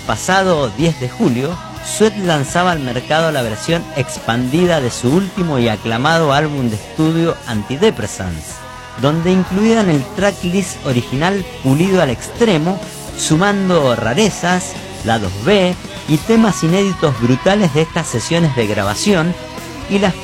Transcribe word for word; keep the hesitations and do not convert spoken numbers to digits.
pasado diez de julio, Sweat lanzaba al mercado la versión expandida de su último y aclamado álbum de estudio Antidepressants, donde incluían el tracklist original pulido al extremo, sumando rarezas, lados B y temas inéditos brutales de estas sesiones de grabación, y las